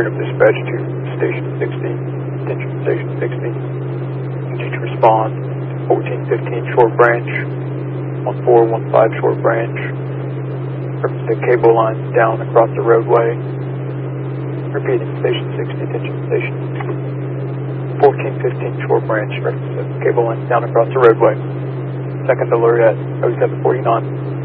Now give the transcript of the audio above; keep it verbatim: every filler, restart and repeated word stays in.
Random dispatch to station sixty, attention station sixty. Continue to respond to fourteen fifteen Short Branch, one four one five Short Branch. Reference the cable line down across the roadway. Repeating, station sixty, attention station sixty. fourteen fifteen Short Branch, reference the cable line down across the roadway. Second alert at oh seven forty-nine.